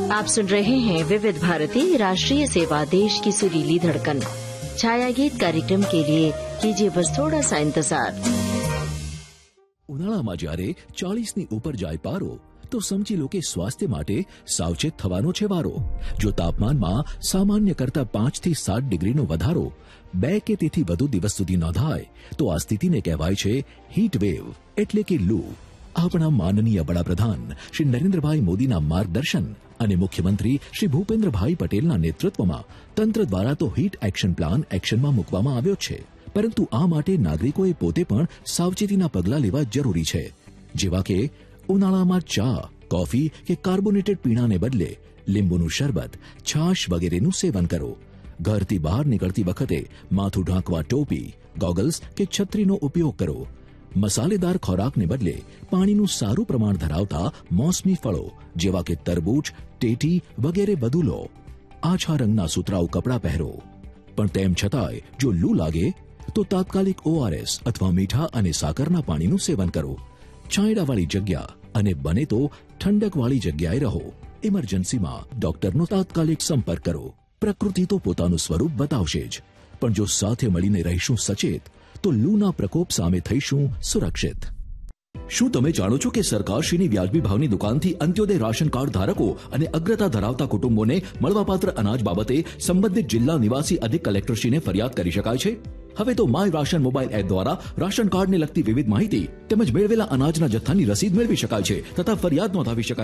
आप सुन रहे हैं विविध भारती राष्ट्रीय सेवा, देश की सुरीली धड़कन। छाया गीत कार्यक्रम के लिए कीजिए बस थोड़ा सा इंतजार। ઉનાળામાં જ્યારે 40ની ઉપર જાય પારો તો સમજી લો કે સ્વાસ્થ્ય માટે સાવચેત થવાનો છે વારો। જો તાપમાનમાં સામાન્ય કરતા 5 થી 7 ડિગ્રીનો વધારો 2 કે તેથી વધુ દિવસ સુધી નોંધાય તો આ સ્થિતિને કહેવાય છે હીટ વેવ એટલે કે લૂ। આપણા માનનીય વડાપ્રધાન શ્રી નરેન્દ્રભાઈ મોદીના માર્ગદર્શન અને મુખ્યમંત્રી શ્રી ભૂપેન્દ્રભાઈ પટેલના નેતૃત્વમાં તંત્ર દ્વારા તો હીટ એક્શન પ્લાન એક્શનમાં મૂકવામાં આવ્યો છે, પરંતુ આ માટે નાગરિકોએ પોતે પણ સાવચેતીના પગલાં લેવા જરૂરી છે, જેવા કે ઉનાળામાં ચા, કોફી કે કાર્બોનેટેડ પીણાને બદલે લીંબુનું શરબત, છાશ વગેરેનું સેવન કરો। ઘરથી બહાર નીકળતી વખતે માથું ઢાંકવા ટોપી, ગોગલ્સ કે છત્રીનો ઉપયોગ કરો। મસાલેદાર ખોરાકને બદલે પાણીનું સારું પ્રમાણ ધરાવતા મોસમી ફળો જેવા કે તરબૂચ, ટેટી વગેરે વધુ લો। આછા રંગના સુતરાઉ કપડાં પહેરો, પણ તેમ છતાંય જો લૂ લાગે તો તાત્કાલિક ORS અથવા મીઠા અને સાકરના પાણીનું સેવન કરો। છાંયડાવાળી જગ્યા અને બને તો ઠંડકવાળી જગ્યાએ રહો। ઇમરજન્સીમાં ડોક્ટરનો તાત્કાલિક સંપર્ક કરો। પ્રકૃતિ તો પોતાનું સ્વરૂપ બતાવશે જ, પણ જો સાથે મળીને રહીશું સચેત તો લૂના પ્રકોપ સામે થઈશું સુરક્ષિત। શું તમે જાણો છો કે સરકારશ્રીની વ્યાજબી ભાવની દુકાનથી અંત્યોદય રાશન કાર્ડ ધારકો અને અગ્રતા ધરાવતા કુટુંબોને મળવાપાત્ર અનાજ બાબતે સંબંધિત જિલ્લા નિવાસી અધિક કલેક્ટરશ્રીને ફરિયાદ કરી શકાય છે। હવે તો માય રાશન મોબાઈલ એપ દ્વારા રાશન કાર્ડને લગતી વિવિધ માહિતી તેમજ મેળવેલા અનાજના જથ્થાની રસીદ મેળવી શકાય છે તથા ફરિયાદ નોંધાવી શકાય